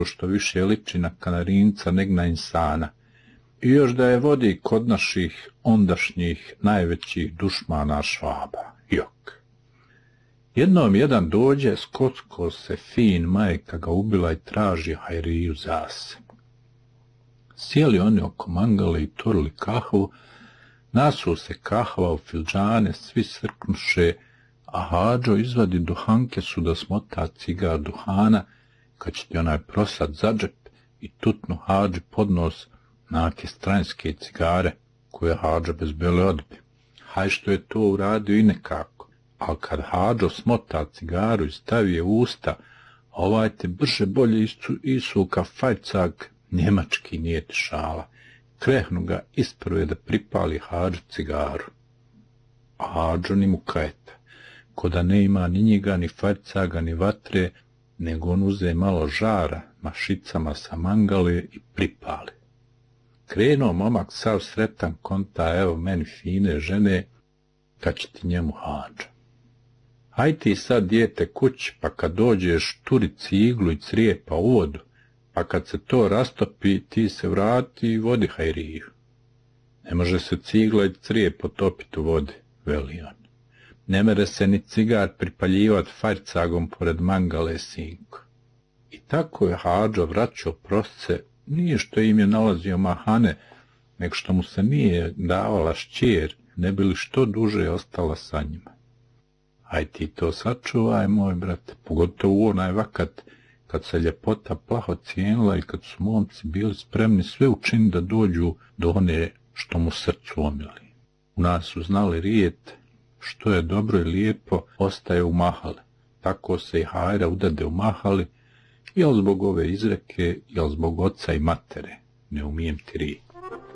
što više liči na kanarinca neg na insana, i još da je vodi kod naših ondašnjih najvećih dušmana Švaba. Jok. Jednom jedan dođe, skocko se fin, majka ga ubila i traži Hajriju zase. Sjeli oni oko mangale i turili kahvu, nasu se kahva u filđane, svi srknuše, a Hadžo izvadi duhanke su da smota cigar duhana, kad će ti onaj prosad za džep i tutnu Hadži pod nos nake stranjske cigare, koje Hadža bez bele odbi. Haj što je to uradio i nekako, ali kad Hadžo smota cigaru i stavi je u usta, ovaj te brže bolje isuka fajcak, njemački nije ti šala. Krehnu ga isprve da pripali Hadžu cigaru. A Hadžo ni mu kajeta, ko da ne ima ni njega, ni fajcaga, ni vatre, nego on uze malo žara mašicama sa mangale i pripali. Krenuo momak sav sretan, konta, evo meni fine žene, kad će ti njemu Hadža. Aj ti sad, dijete, kući, pa kad dođeš turi ciglu i crijepa u vodu, pa kad se to rastopi, ti se vrati i vodi Hajriju. Ne može se cigla i crijep potopiti u vodi, veli on. Ne mere se ni cigar pripaljivat fajcagom pored mangale, sinko. I tako je Hadžo vraćao prosce, nije što im je nalazio mahane, nego što mu se nije davala šćer, ne bi li što duže ostala sa njima. Aj ti to sačuvaj, moj brate, pogotovo u onaj vakat, kad se ljepota plaho cijenila i kad su momci bili spremni sve učiniti da dođu do one što mu srcu omili. U nas su znali rijet, što je dobro i lijepo, ostaje u mahali. Tako se i Hajra udade u mahali, jel zbog ove izreke, jel zbog oca i matere, ne umijem ti riječ.